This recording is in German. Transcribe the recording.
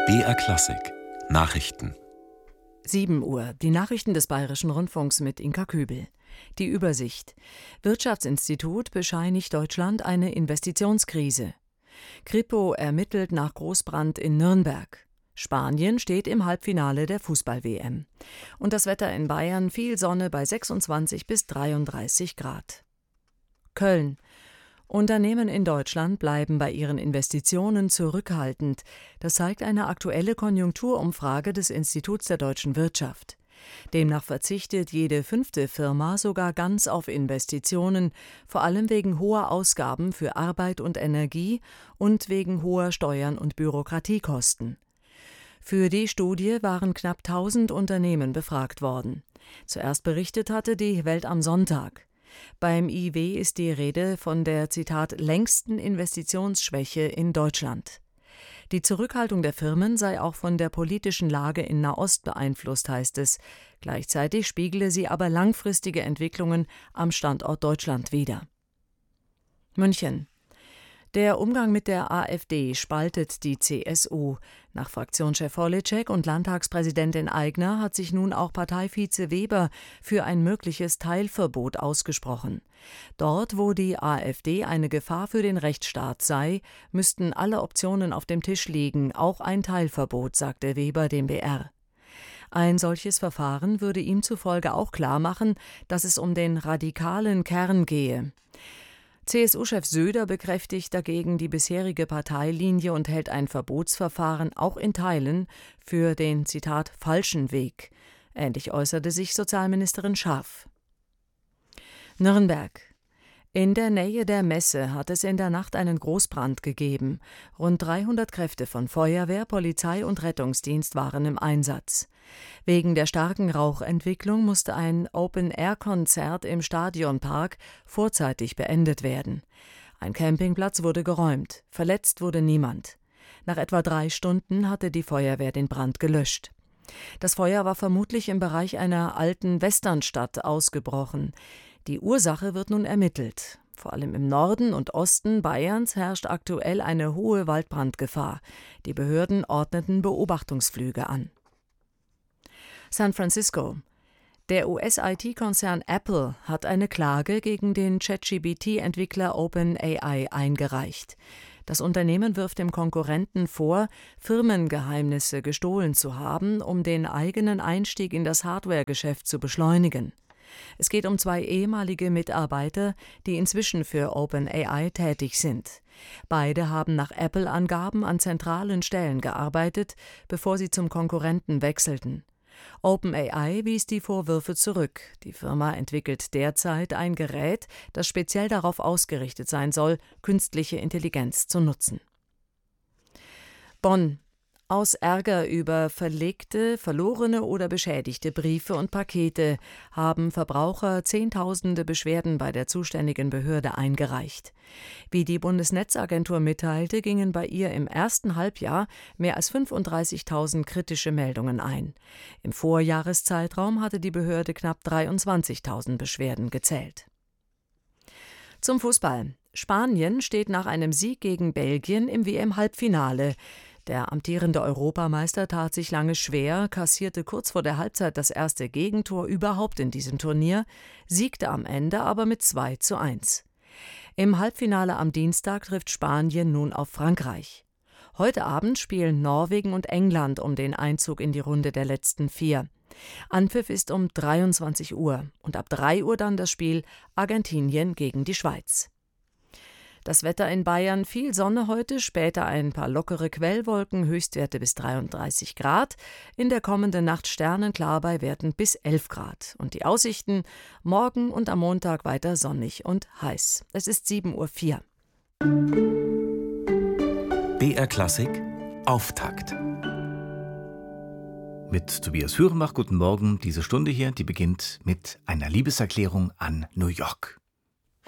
BR Klassik Nachrichten. 7 Uhr. Die Nachrichten des Bayerischen Rundfunks mit Inka Kübel. Die Übersicht. Wirtschaftsinstitut bescheinigt Deutschland eine Investitionskrise. Kripo ermittelt nach Großbrand in Nürnberg. Spanien steht im Halbfinale der Fußball-WM. Und das Wetter in Bayern: viel Sonne bei 26 bis 33 Grad. Köln. Unternehmen in Deutschland bleiben bei ihren Investitionen zurückhaltend. Das zeigt eine aktuelle Konjunkturumfrage des Instituts der deutschen Wirtschaft. Demnach verzichtet jede 5. Firma sogar ganz auf Investitionen, vor allem wegen hoher Ausgaben für Arbeit und Energie und wegen hoher Steuern und Bürokratiekosten. Für die Studie waren knapp 1000 Unternehmen befragt worden. Zuerst berichtet hatte die Welt am Sonntag. Beim IW ist die Rede von der, Zitat, längsten Investitionsschwäche in Deutschland. Die Zurückhaltung der Firmen sei auch von der politischen Lage in Nahost beeinflusst, heißt es. Gleichzeitig spiegle sie aber langfristige Entwicklungen am Standort Deutschland wider. München. Der Umgang mit der AfD spaltet die CSU. Nach Fraktionschef Horlitschek und Landtagspräsidentin Aigner hat sich nun auch Parteivize Weber für ein mögliches Teilverbot ausgesprochen. Dort, wo die AfD eine Gefahr für den Rechtsstaat sei, müssten alle Optionen auf dem Tisch liegen, auch ein Teilverbot, sagte Weber dem BR. Ein solches Verfahren würde ihm zufolge auch klarmachen, dass es um den radikalen Kern gehe. CSU-Chef Söder bekräftigt dagegen die bisherige Parteilinie und hält ein Verbotsverfahren auch in Teilen für den, Zitat, falschen Weg. Ähnlich äußerte sich Sozialministerin Scharf. Nürnberg. In der Nähe der Messe hat es in der Nacht einen Großbrand gegeben. Rund 300 Kräfte von Feuerwehr, Polizei und Rettungsdienst waren im Einsatz. Wegen der starken Rauchentwicklung musste ein Open-Air-Konzert im Stadionpark vorzeitig beendet werden. Ein Campingplatz wurde geräumt, verletzt wurde niemand. Nach etwa 3 Stunden hatte die Feuerwehr den Brand gelöscht. Das Feuer war vermutlich im Bereich einer alten Westernstadt ausgebrochen. Die Ursache wird nun ermittelt. Vor allem im Norden und Osten Bayerns herrscht aktuell eine hohe Waldbrandgefahr. Die Behörden ordneten Beobachtungsflüge an. San Francisco. Der US-IT-Konzern Apple hat eine Klage gegen den ChatGPT-Entwickler OpenAI eingereicht. Das Unternehmen wirft dem Konkurrenten vor, Firmengeheimnisse gestohlen zu haben, um den eigenen Einstieg in das Hardware-Geschäft zu beschleunigen. Es geht um 2 ehemalige Mitarbeiter, die inzwischen für OpenAI tätig sind. Beide haben nach Apple-Angaben an zentralen Stellen gearbeitet, bevor sie zum Konkurrenten wechselten. OpenAI wies die Vorwürfe zurück. Die Firma entwickelt derzeit ein Gerät, das speziell darauf ausgerichtet sein soll, künstliche Intelligenz zu nutzen. Bonn. Aus Ärger über verlegte, verlorene oder beschädigte Briefe und Pakete haben Verbraucher Zehntausende Beschwerden bei der zuständigen Behörde eingereicht. Wie die Bundesnetzagentur mitteilte, gingen bei ihr im ersten Halbjahr mehr als 35.000 kritische Meldungen ein. Im Vorjahreszeitraum hatte die Behörde knapp 23.000 Beschwerden gezählt. Zum Fußball. Spanien steht nach einem Sieg gegen Belgien im WM-Halbfinale. Der amtierende Europameister tat sich lange schwer, kassierte kurz vor der Halbzeit das erste Gegentor überhaupt in diesem Turnier, siegte am Ende aber mit 2:1. Im Halbfinale am Dienstag trifft Spanien nun auf Frankreich. Heute Abend spielen Norwegen und England um den Einzug in die Runde der letzten 4. Anpfiff ist um 23 Uhr und ab 3 Uhr dann das Spiel Argentinien gegen die Schweiz. Das Wetter in Bayern: viel Sonne heute, später ein paar lockere Quellwolken, Höchstwerte bis 33 Grad. In der kommenden Nacht sternenklar bei Werten bis 11 Grad. Und die Aussichten: morgen und am Montag weiter sonnig und heiß. Es ist 7:04 Uhr. BR Klassik Auftakt. Mit Tobias Führenbach, guten Morgen. Diese Stunde hier, die beginnt mit einer Liebeserklärung an New York.